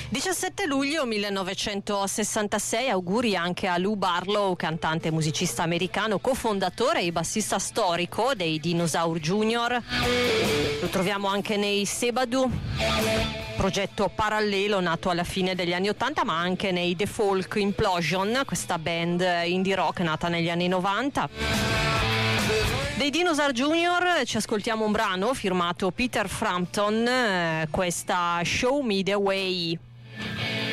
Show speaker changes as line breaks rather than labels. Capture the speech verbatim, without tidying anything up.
diciassette luglio millenovecentosessantasei, auguri anche a Lou Barlow, cantante e musicista americano, cofondatore e bassista storico dei Dinosaur Junior. Lo troviamo anche nei Sebadu, progetto parallelo nato alla fine degli anni ottanta, ma anche nei The Folk Implosion, questa band indie rock nata negli anni novanta. Dei Dinosaur Junior ci ascoltiamo un brano firmato Peter Frampton, eh, questa Show Me the Way.